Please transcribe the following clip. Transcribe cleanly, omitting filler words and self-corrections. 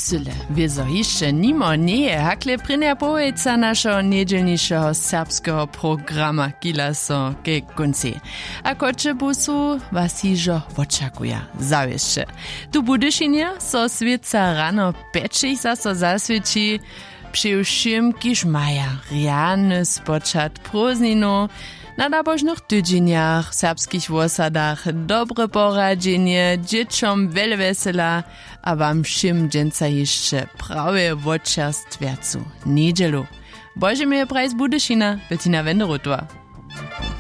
Syle, wiezo jeszcze nimo nie hakle prynia połejca naszego niedzielniejszego serbskiego programa kila so ke konci. A kocze busu was hižo očakuje zawieszcze. Tu budyšinie so svica rano pečich zaso zasviči, přiušim kiž maja riany spočat prózdninu, na nabožnych tydzieniach, serbskich wosadach, dobre poradzenie, dzieciom wiele wesela, a wam všim dżęca jeszcze prawie w oczerstwiacu niedzielu. Boże mnie prajs Budyšina, Bettina Wenderotova.